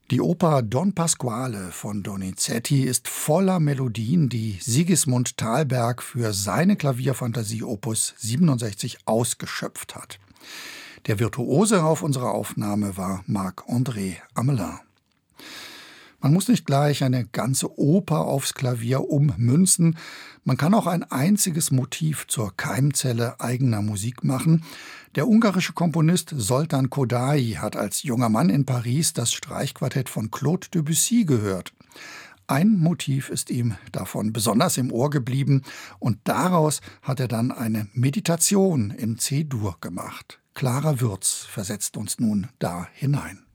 Die Oper Don Pasquale von Donizetti ist voller Melodien, die Sigismund Thalberg für seine Klavierfantasie Opus 67 ausgeschöpft hat. Der Virtuose auf unserer Aufnahme war Marc-André Amelin. Man muss nicht gleich eine ganze Oper aufs Klavier ummünzen. Man kann auch ein einziges Motiv zur Keimzelle eigener Musik machen. Der ungarische Komponist Zoltán Kodály hat als junger Mann in Paris das Streichquartett von Claude Debussy gehört. Ein Motiv ist ihm davon besonders im Ohr geblieben und daraus hat er dann eine Meditation in C-Dur gemacht. Clara Würz versetzt uns nun da hinein.